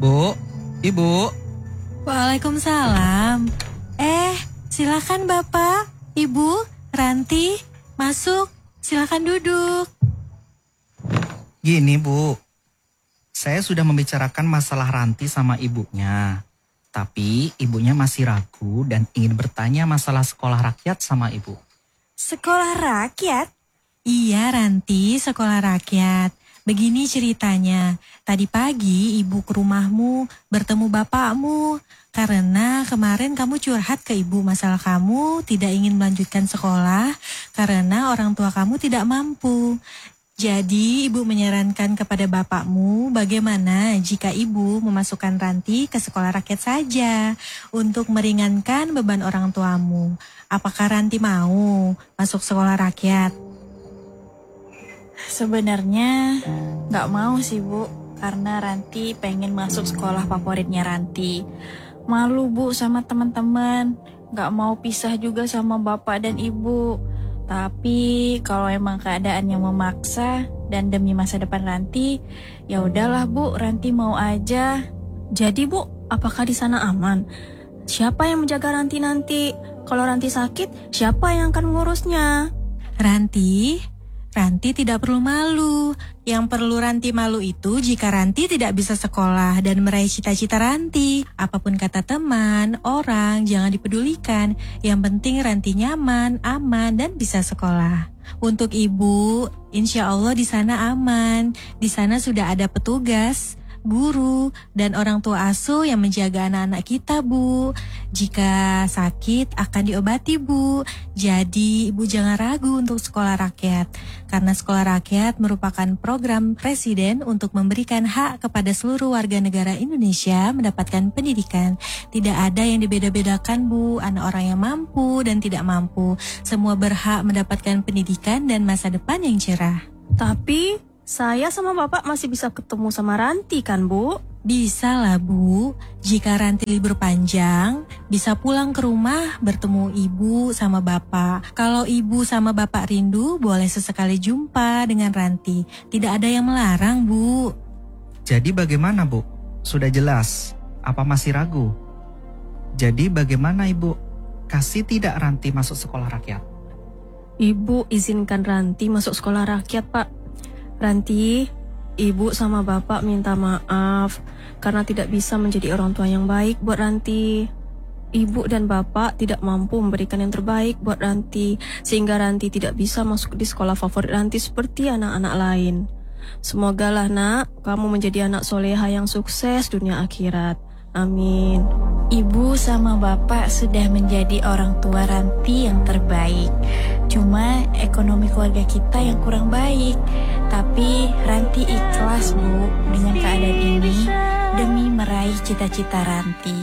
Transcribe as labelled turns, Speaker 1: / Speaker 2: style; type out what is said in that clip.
Speaker 1: Bu, Ibu.
Speaker 2: Waalaikumsalam. Silakan Bapak, Ibu, Ranti, masuk. Silakan duduk.
Speaker 1: Gini Bu, saya sudah membicarakan masalah Ranti sama ibunya. Tapi ibunya masih ragu dan ingin bertanya masalah sekolah rakyat sama ibu.
Speaker 2: Sekolah rakyat? Iya Ranti, sekolah rakyat. Begini ceritanya, tadi pagi ibu ke rumahmu bertemu bapakmu. Karena kemarin kamu curhat ke ibu masalah kamu tidak ingin melanjutkan sekolah karena orang tua kamu tidak mampu. Jadi ibu menyarankan kepada bapakmu bagaimana jika ibu memasukkan Ranti ke sekolah rakyat saja untuk meringankan beban orang tuamu. Apakah Ranti mau masuk sekolah rakyat?
Speaker 3: Sebenarnya gak mau sih Bu, karena Ranti pengen masuk sekolah favoritnya Ranti. Malu Bu sama teman-teman, gak mau pisah juga sama bapak dan ibu. Tapi kalau emang keadaan yang memaksa dan demi masa depan Ranti, ya udahlah Bu, Ranti mau aja.
Speaker 4: Jadi Bu, apakah di sana aman? Siapa yang menjaga Ranti nanti? Kalau Ranti sakit, siapa yang akan mengurusnya?
Speaker 2: Ranti tidak perlu malu. Yang perlu Ranti malu itu jika Ranti tidak bisa sekolah dan meraih cita-cita Ranti. Apapun kata teman, orang, jangan dipedulikan. Yang penting Ranti nyaman, aman, dan bisa sekolah. Untuk ibu, insya Allah di sana aman. Di sana sudah ada petugas, guru, dan orang tua asuh yang menjaga anak-anak kita, Bu. Jika sakit akan diobati, Bu. Jadi ibu jangan ragu untuk sekolah rakyat. Karena sekolah rakyat merupakan program presiden untuk memberikan hak kepada seluruh warga negara Indonesia mendapatkan pendidikan. Tidak ada yang dibeda-bedakan, Bu. Anak orang yang mampu dan tidak mampu. Semua berhak mendapatkan pendidikan dan masa depan yang cerah.
Speaker 4: Tapi saya sama Bapak masih bisa ketemu sama Ranti kan Bu?
Speaker 2: Bisa lah Bu, jika Ranti libur panjang, bisa pulang ke rumah bertemu ibu sama bapak. Kalau ibu sama bapak rindu, boleh sesekali jumpa dengan Ranti. Tidak ada yang melarang Bu.
Speaker 1: Jadi bagaimana Bu? Sudah jelas, apa masih ragu? Jadi bagaimana Ibu? Kasih tidak Ranti masuk sekolah rakyat?
Speaker 4: Ibu izinkan Ranti masuk sekolah rakyat Pak. Ranti, Ibu sama Bapak minta maaf karena tidak bisa menjadi orang tua yang baik buat Ranti. Ibu dan Bapak tidak mampu memberikan yang terbaik buat Ranti, sehingga Ranti tidak bisa masuk di sekolah favorit Ranti seperti anak-anak lain. Semogalah nak, kamu menjadi anak soleha yang sukses dunia akhirat. Amin.
Speaker 3: Ibu sama bapak sudah menjadi orang tua Ranti yang terbaik. Cuma ekonomi keluarga kita yang kurang baik. Tapi Ranti ikhlas Bu dengan keadaan ini demi meraih cita-cita Ranti.